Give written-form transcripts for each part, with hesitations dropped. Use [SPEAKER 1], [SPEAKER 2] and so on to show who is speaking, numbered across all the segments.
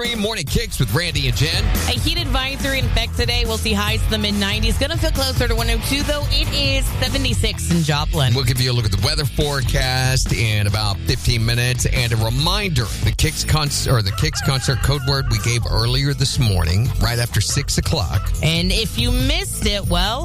[SPEAKER 1] 93.3 Morning Kicks with Randy and Jen.
[SPEAKER 2] A heat advisory in effect today. We'll see highs to the mid-90s. Going to feel closer to 102, though. It is 76 in Joplin.
[SPEAKER 1] We'll give you a look at the weather forecast in about 15 minutes. And a reminder, the Kicks concert code word we gave earlier this morning, right after 6 o'clock.
[SPEAKER 2] And if you missed it, well...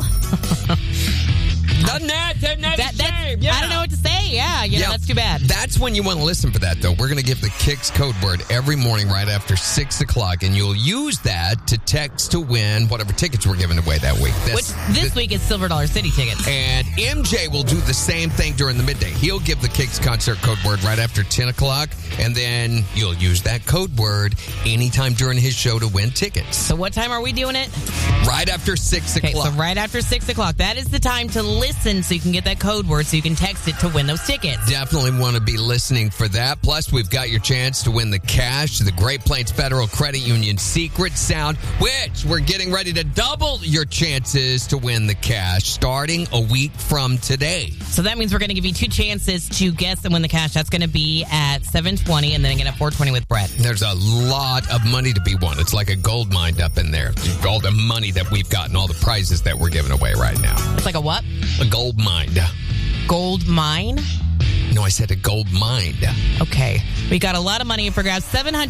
[SPEAKER 1] I
[SPEAKER 2] don't know what to say. Yeah, that's too bad.
[SPEAKER 1] That's when you want to listen for that, though. We're going to give the Kicks code word every morning right after 6 o'clock, and you'll use that to text to win whatever tickets we're giving away that week.
[SPEAKER 2] This week is Silver Dollar City tickets.
[SPEAKER 1] And MJ will do the same thing during the midday. He'll give the Kicks concert code word right after 10 o'clock, and then you'll use that code word anytime during his show to win tickets.
[SPEAKER 2] So what time are we doing it?
[SPEAKER 1] Right after 6 o'clock.
[SPEAKER 2] Okay, so right after 6 o'clock. That is the time to listen so you can get that code word so you can text it to win those tickets.
[SPEAKER 1] Definitely want to be listening for that. Plus, we've got your chance to win the cash, the Great Plains Federal Credit Union Secret Sound, which we're getting ready to double your chances to win the cash starting a week from today.
[SPEAKER 2] So that means we're going to give you two chances to guess and win the cash. That's going to be at 7:20 and then again at 4:20 with Brett.
[SPEAKER 1] There's a lot of money to be won. It's like a gold mine up in there. All the money that we've gotten, all the prizes that we're giving away right now.
[SPEAKER 2] It's like a what?
[SPEAKER 1] A gold mine.
[SPEAKER 2] Gold mine?
[SPEAKER 1] No, I said a gold mine.
[SPEAKER 2] Okay. We got a lot of money for grabs.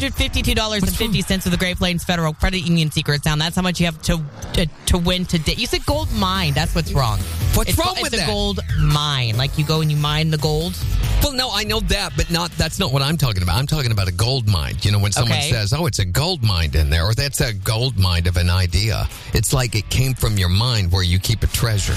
[SPEAKER 2] $752.50 with the Great Plains Federal Credit Union Secret Sound. That's how much you have to win today. You said gold mine. That's what's wrong.
[SPEAKER 1] What's wrong with that?
[SPEAKER 2] It's a gold mine. Like you go and you mine the gold.
[SPEAKER 1] Well, no, I know that, but that's not what I'm talking about. I'm talking about a gold mine. You know, when someone says, oh, it's a gold mine in there, or that's a gold mine of an idea. It's like it came from your mind where you keep a treasure.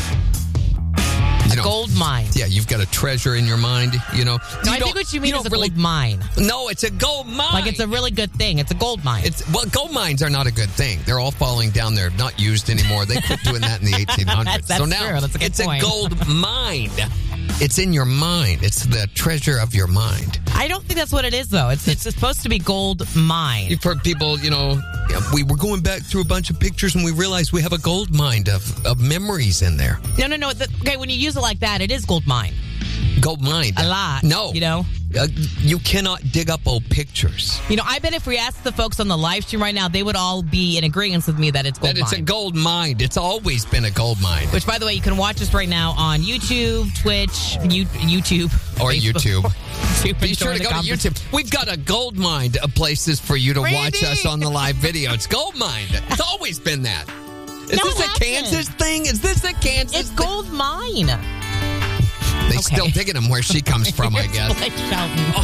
[SPEAKER 2] Gold mine.
[SPEAKER 1] Yeah, you've got a treasure in your mind, you know.
[SPEAKER 2] No, I think what you mean is a gold mine.
[SPEAKER 1] No, it's a gold mine.
[SPEAKER 2] Like it's a really good thing. It's a gold mine.
[SPEAKER 1] Gold mines are not a good thing. They're all falling down. They're not used anymore. They quit doing that in the 1800s.
[SPEAKER 2] That's
[SPEAKER 1] so now
[SPEAKER 2] true. That's a good point.
[SPEAKER 1] A gold mine. It's in your mind. It's the treasure of your mind.
[SPEAKER 2] I don't think that's what it is, though. It's supposed to be gold mine.
[SPEAKER 1] You've heard people, we were going back through a bunch of pictures and we realized we have a gold mine of memories in there.
[SPEAKER 2] No. Okay, when you use it like that, it is gold mine.
[SPEAKER 1] Gold mine.
[SPEAKER 2] A lot.
[SPEAKER 1] No.
[SPEAKER 2] You
[SPEAKER 1] cannot dig up old pictures.
[SPEAKER 2] I bet if we asked the folks on the live stream right now, they would all be in agreement with me that it's gold mine.
[SPEAKER 1] It's a gold mine. It's always been a gold mine.
[SPEAKER 2] Which, by the way, you can watch us right now on YouTube, Twitch, YouTube.
[SPEAKER 1] Or
[SPEAKER 2] Facebook.
[SPEAKER 1] YouTube. Be sure to go to YouTube. We've got a gold mine of places for you to watch us on the live video. It's gold mine. It's always been that. Is this a Kansas thing? Is this a Kansas
[SPEAKER 2] It's
[SPEAKER 1] thing?
[SPEAKER 2] gold mine.
[SPEAKER 1] They still digging them where she comes from, I guess.